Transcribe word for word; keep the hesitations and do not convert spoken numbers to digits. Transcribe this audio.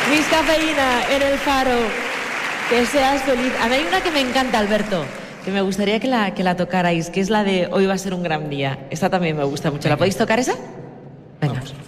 Miss Cafeína en el Faro. Que seas feliz. A mí hay una que me encanta, Alberto, que me gustaría que la, que la tocarais, que es la de Hoy va a ser un gran día. Esta también me gusta mucho. ¿La podéis tocar esa? Venga. Vamos.